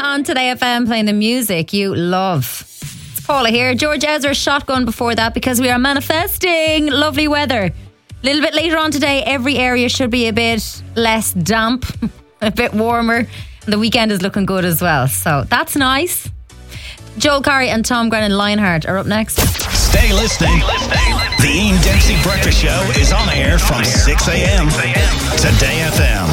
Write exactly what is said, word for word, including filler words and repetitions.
on Today F M playing the music you love. It's Paula here. George Ezra shotgun before that because we are manifesting lovely weather. A little bit later on today, every area should be a bit less damp, a bit warmer. And the weekend is looking good as well. So that's nice. Joel Corry and Tom Grennan Lionheart are up next. Stay listening. The Ian Dempsey Breakfast Show is on air from six a.m. Today F M.